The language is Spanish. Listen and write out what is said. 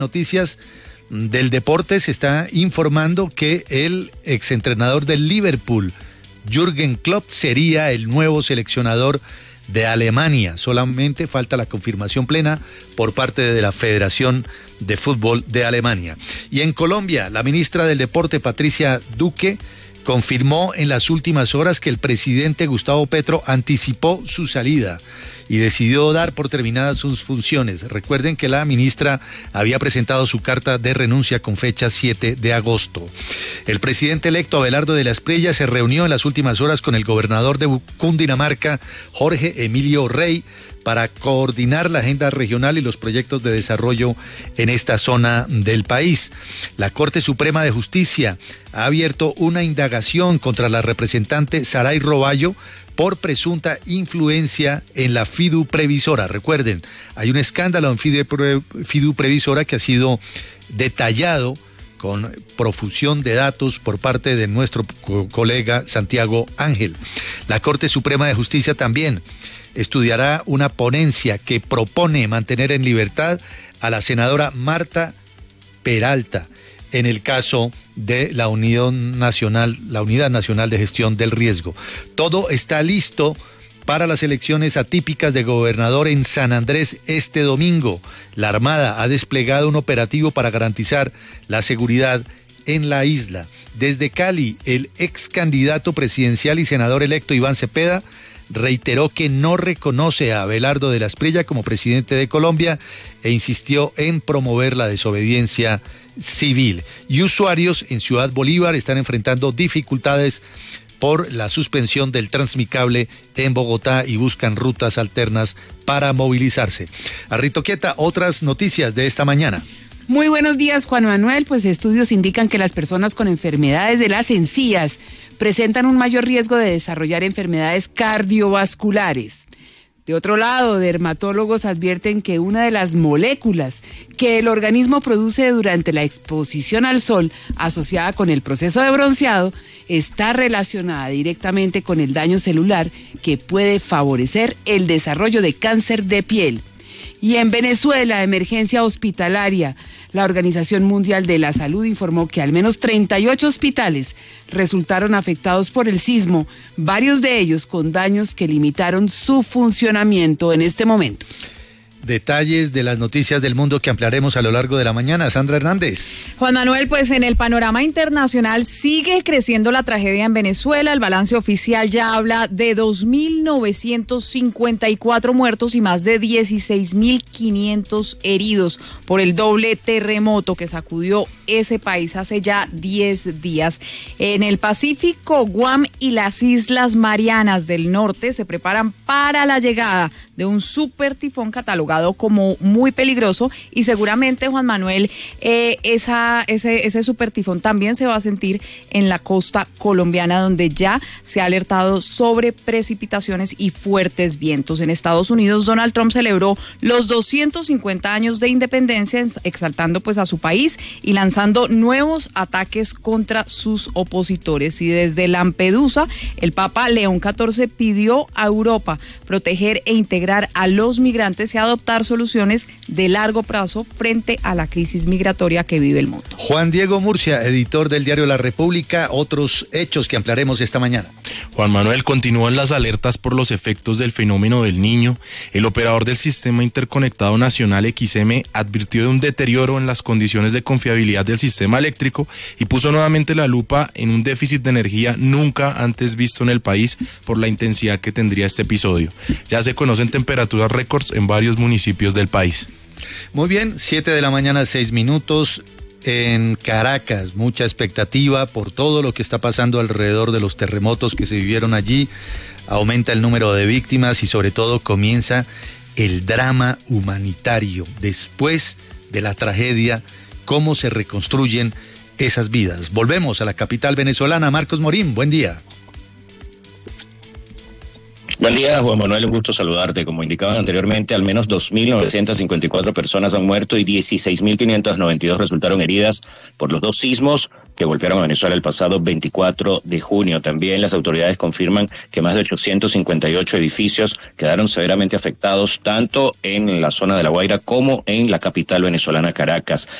Noticias del deporte se está informando que el exentrenador del Liverpool, Jürgen Klopp, sería el nuevo seleccionador de Alemania. Solamente falta la confirmación plena por parte de la Federación de Fútbol de Alemania. Y en Colombia, la ministra del Deporte, Patricia Duque, confirmó en las últimas horas que el presidente Gustavo Petro anticipó su salida y decidió dar por terminadas sus funciones. Recuerden que la ministra había presentado su carta de renuncia con fecha 7 de agosto. El presidente electo Abelardo de la Espriella se reunió en las últimas horas con el gobernador de Cundinamarca, Jorge Emilio Rey, para coordinar la agenda regional y los proyectos de desarrollo en esta zona del país. La Corte Suprema de Justicia ha abierto una indagación contra la representante Saray Roballo por presunta influencia en la Fidu Previsora. Recuerden, hay un escándalo en Fidu Previsora que ha sido detallado con profusión de datos por parte de nuestro colega Santiago Ángel. La Corte Suprema de Justicia también estudiará una ponencia que propone mantener en libertad a la senadora Marta Peralta en el caso de la Unidad Nacional de Gestión del Riesgo. Todo está listo para las elecciones atípicas de gobernador en San Andrés este domingo. La Armada ha desplegado un operativo para garantizar la seguridad en la isla. Desde Cali, el ex candidato presidencial y senador electo Iván Cepeda reiteró que no reconoce a Abelardo de la Espriella como presidente de Colombia e insistió en promover la desobediencia civil. Y usuarios en Ciudad Bolívar están enfrentando dificultades por la suspensión del Transmicable en Bogotá y buscan rutas alternas para movilizarse. Arrito Quieta, otras noticias de esta mañana. Muy buenos días, Juan Manuel. Pues estudios indican que las personas con enfermedades de las encías presentan un mayor riesgo de desarrollar enfermedades cardiovasculares. De otro lado, dermatólogos advierten que una de las moléculas que el organismo produce durante la exposición al sol, asociada con el proceso de bronceado, está relacionada directamente con el daño celular que puede favorecer el desarrollo de cáncer de piel. Y en Venezuela, emergencia hospitalaria. La Organización Mundial de la Salud informó que al menos 38 hospitales resultaron afectados por el sismo, varios de ellos con daños que limitaron su funcionamiento en este momento. Detalles de las noticias del mundo que ampliaremos a lo largo de la mañana. Sandra Hernández. Juan Manuel, pues en el panorama internacional sigue creciendo la tragedia en Venezuela. El balance oficial ya habla de 2.954 muertos y más de 16.500 heridos por el doble terremoto que sacudió ese país hace ya 10 días. En el Pacífico, Guam y las Islas Marianas del Norte se preparan para la llegada de un super tifón catalogado como muy peligroso y seguramente, Juan Manuel, ese super tifón también se va a sentir en la costa colombiana, donde ya se ha alertado sobre precipitaciones y fuertes vientos. En Estados Unidos, Donald Trump celebró los 250 años de independencia, exaltando pues a su país y lanzando nuevos ataques contra sus opositores. Y desde Lampedusa, el Papa León XIV pidió a Europa proteger e integrar a los migrantes y adoptar soluciones de largo plazo frente a la crisis migratoria que vive el mundo. Juan Diego Murcia, editor del diario La República, otros hechos que ampliaremos esta mañana. Juan Manuel, continúan las alertas por los efectos del fenómeno del Niño. El operador del Sistema Interconectado Nacional XM advirtió de un deterioro en las condiciones de confiabilidad del sistema eléctrico y puso nuevamente la lupa en un déficit de energía nunca antes visto en el país por la intensidad que tendría este episodio. Ya se conocen temperaturas récords en varios municipios del país. Muy bien, 7 de la mañana, 6 minutos. En Caracas, mucha expectativa por todo lo que está pasando alrededor de los terremotos que se vivieron allí. Aumenta el número de víctimas y sobre todo comienza el drama humanitario. Después de la tragedia, cómo se reconstruyen esas vidas. Volvemos a la capital venezolana. Marcos Morín, buen día. Buen día, Juan Manuel, un gusto saludarte. Como indicaban anteriormente, al menos 2.954 personas han muerto y 16.592 resultaron heridas por los dos sismos que golpearon a Venezuela el pasado 24 de junio. También las autoridades confirman que más de 858 edificios quedaron severamente afectados, tanto en la zona de La Guaira como en la capital venezolana, Caracas.